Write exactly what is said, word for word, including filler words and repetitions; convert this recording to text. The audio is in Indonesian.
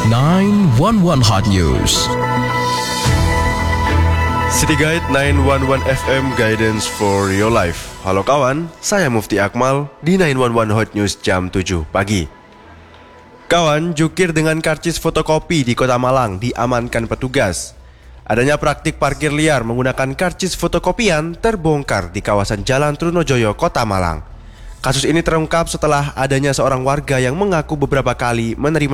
nine one one Hot News. City Guide nine one one F M Guidance for Your Life. Halo kawan, saya Mufti Akmal di nine one one Hot News jam tujuh pagi. Kawan, jukir dengan karcis fotokopi di Kota Malang diamankan petugas. Adanya praktik parkir liar menggunakan karcis fotokopian terbongkar di kawasan Jalan Trunojoyo, Kota Malang. Kasus ini terungkap setelah adanya seorang warga yang mengaku beberapa kali menerima